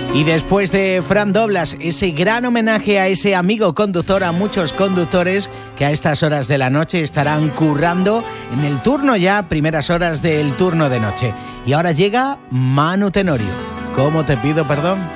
Y después de Fran Doblas, ese gran homenaje a ese amigo conductor, a muchos conductores que a estas horas de la noche estarán currando en el turno ya, primeras horas del turno de noche. Y ahora llega Manu Tenorio. ¿Cómo te pido perdón?